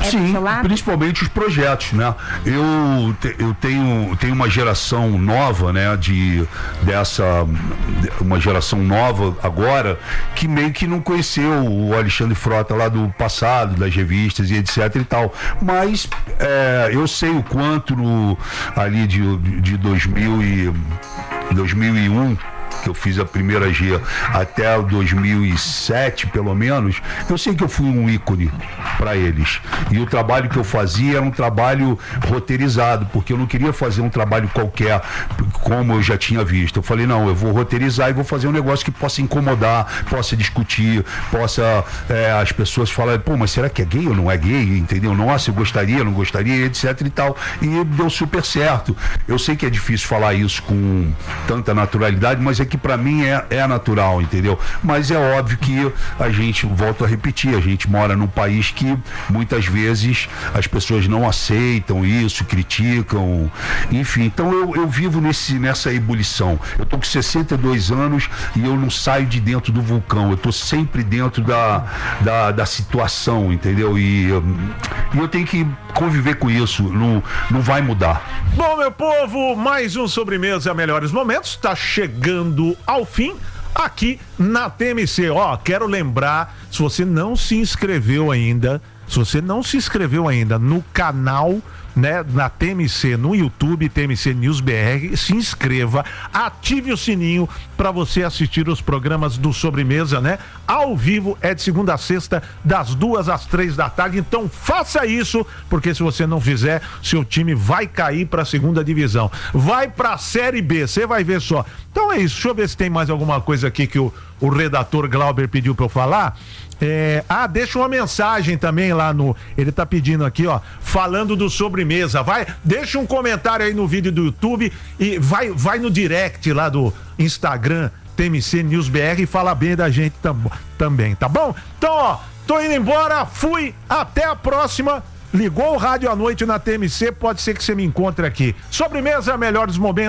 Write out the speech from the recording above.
Sim, principalmente os projetos, né? Eu tenho uma geração nova, né? Uma geração nova agora que meio que não conheceu o Alexandre Frota lá do passado, das revistas e etc e tal. Mas eu sei o quanto ali de 2001, que eu fiz a primeira G, até o 2007, pelo menos, eu sei que eu fui um ícone para eles. E o trabalho que eu fazia era um trabalho roteirizado, porque eu não queria fazer um trabalho qualquer, como eu já tinha visto. Eu falei, não, eu vou roteirizar e vou fazer um negócio que possa incomodar, possa discutir, possa as pessoas falarem, pô, mas será que é gay ou não é gay? Entendeu? Nossa, eu gostaria, não gostaria, etc e tal. E deu super certo. Eu sei que é difícil falar isso com tanta naturalidade, mas é que pra mim é natural, entendeu? Mas é óbvio que a gente, volto a repetir, a gente mora num país que muitas vezes as pessoas não aceitam isso, criticam, enfim, então eu vivo nessa ebulição. Eu tô com 62 anos e eu não saio de dentro do vulcão, eu tô sempre dentro da situação, entendeu? E eu tenho que conviver com isso, não vai mudar. Bom, meu povo, mais um Sobremesa Melhores Momentos, tá chegando ao fim aqui na TMC. Quero lembrar, se você não se inscreveu ainda no canal, né, na TMC, no YouTube, TMC News BR, se inscreva, ative o sininho para você assistir os programas do Sobremesa, né? Ao vivo, é de segunda a sexta, das 2 às 3 da tarde. Então faça isso, porque se você não fizer, seu time vai cair para a segunda divisão, vai para a Série B, você vai ver só. Então é isso, deixa eu ver se tem mais alguma coisa aqui que o redator Glauber pediu para eu falar. Deixa uma mensagem também lá ele tá pedindo aqui, falando do Sobremesa, deixa um comentário aí no vídeo do YouTube e vai no direct lá do Instagram, TMC News BR, e fala bem da gente também, tá bom? Então, tô indo embora, fui, até a próxima. Ligou o rádio à noite na TMC, pode ser que você me encontre aqui. Sobremesa, melhores momentos.